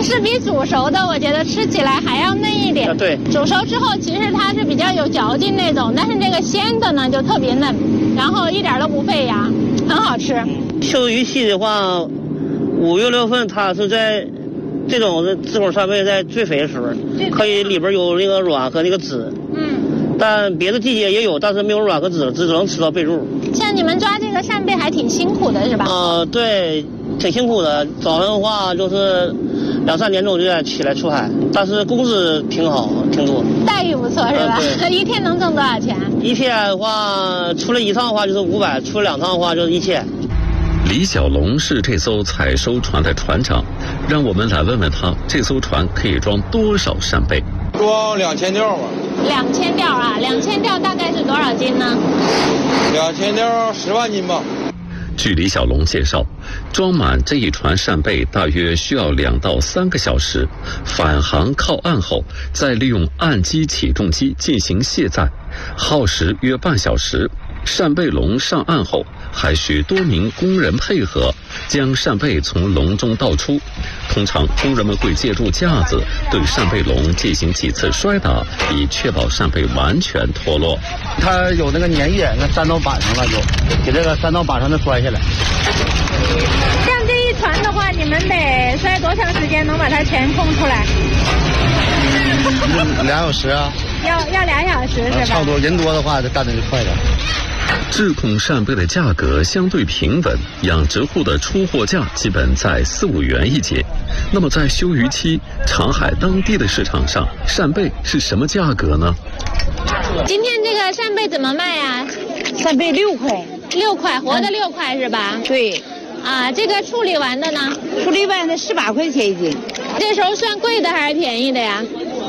是比煮熟的，我觉得吃起来还要嫩一点。 对， 煮熟之后其实它是比较有嚼劲那种，但是这个鲜的呢就特别嫩，然后一点都不费牙，很好吃。 休渔期的话，5月6份它是在这种自口扇贝在最肥的时候，可以里边有那个卵和那个籽。但别的季节也有，但是没有卵和籽，只能吃到贝柱。 像你们抓这个扇贝还挺辛苦的是吧？ 对，挺辛苦的。早上的话就是2、3点钟就得起来出海，但是工资挺好，挺多。 待遇不错是吧？一天能挣多少钱？ 一天的话，出来1趟的话就是500，出来2趟的话就是1000。 李小龙是这艘采收船的船长，让我们来问问他，这艘船可以装多少扇贝？ 装2000吊吧。 2000吊啊，2000吊大概是多少斤呢 ？2000吊10万斤吧。 据李小龙介绍，装满这一船扇贝大约需要2到3个小时，返航靠岸后，再利用岸基起重机进行卸载，耗时约半小时。扇贝笼上岸后，还需多名工人配合，将扇贝从笼中倒出。通常工人们会借助架子对扇贝笼进行几次摔打，以确保扇贝完全脱落。 它有那个粘液，那粘到板上了，就给这个粘到板上再摔下来。 像这一船的话，你们得摔多长时间能把它全空出来 ？2小时啊。 要2小时是吧？ 差不多，人多的话就干的就快点。 制控扇贝的价格相对平稳，养殖户的出货价基本在4、5元一节。那么在休渔期，长海当地的市场上，扇贝是什么价格呢？ 今天这个扇贝怎么卖啊？ 扇贝6块 ，6块，活的6块是吧？ 对。 这个处理完的呢？ 处理完的18块钱一斤。 这时候算贵的还是便宜的呀？